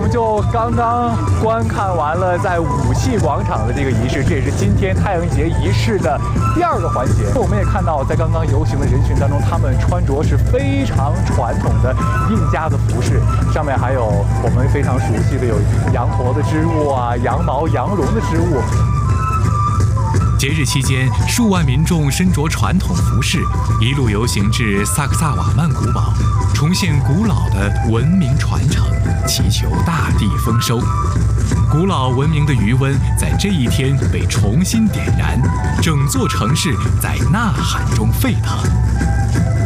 们就刚刚观看完了在武器广场的这个仪式，这也是今天太阳节仪式的第2个环节。我们也看到，在刚刚游行的人群当中，他们穿着是非常传统的印加的服饰，上面还有我们非常熟悉的有羊驼的织物啊、羊毛、羊绒的织物。 节日期间，数万民众身着传统服饰，一路游行至萨克萨瓦曼古堡，重现古老的文明传承，祈求大地丰收。古老文明的余温在这一天被重新点燃，整座城市在呐喊中沸腾。